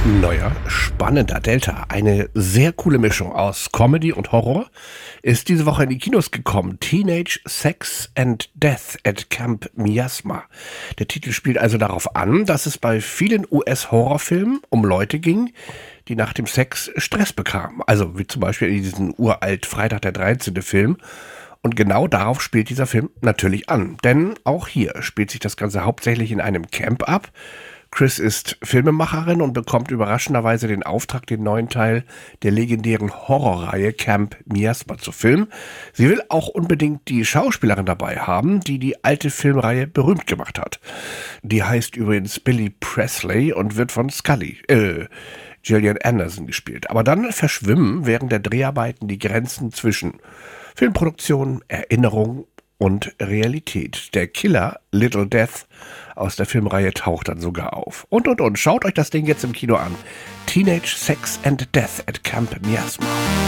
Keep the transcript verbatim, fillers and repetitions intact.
Neuer, spannender Delta. Eine sehr coole Mischung aus Comedy und Horror ist diese Woche in die Kinos gekommen. Teenage Sex and Death at Camp Miasma. Der Titel spielt also darauf an, dass es bei vielen U S-Horrorfilmen um Leute ging, die nach dem Sex Stress bekamen. Also wie zum Beispiel in diesem uralt Freitag der dreizehnte. Film. Und genau darauf spielt dieser Film natürlich an. Denn auch hier spielt sich das Ganze hauptsächlich in einem Camp ab. Chris ist Filmemacherin und bekommt überraschenderweise den Auftrag, den neuen Teil der legendären Horrorreihe Camp Miasma zu filmen. Sie will auch unbedingt die Schauspielerin dabei haben, die die alte Filmreihe berühmt gemacht hat. Die heißt übrigens Billy Presley und wird von Scully, äh, Gillian Anderson gespielt. Aber dann verschwimmen während der Dreharbeiten die Grenzen zwischen Filmproduktion, Erinnerung und Realität. Der Killer Little Death aus der Filmreihe taucht dann sogar auf. Und, und, und. Schaut euch das Ding jetzt im Kino an. Teenage Sex and Death at Camp Miasma.